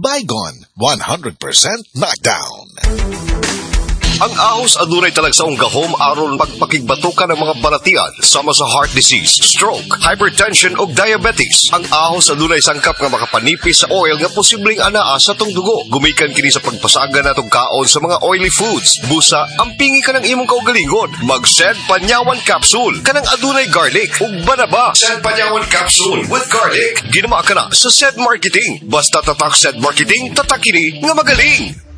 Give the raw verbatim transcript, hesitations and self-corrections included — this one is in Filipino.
Baygon, one hundred percent knockdown. Ang ahos adunay talagsaong gahom aron pagpakigbatukan ng mga balatian sama sa heart disease, stroke, hypertension ug diabetes. Ang ahos adunay sangkap nga makapanipis sa oil nga posibleng anaa sa tong dugo. Gumikan kini sa pagpasaga natong kaon sa mga oily foods. Busa, ampingi ka ng imong kaugalingon. Mag-Sed Panyawan Capsule kanang adunay garlic ug banaba. Sed Panyawan Capsule with garlic. Ginama ka na sa Sed Marketing. Basta tatak Sed Marketing, tatak kini nga magaling.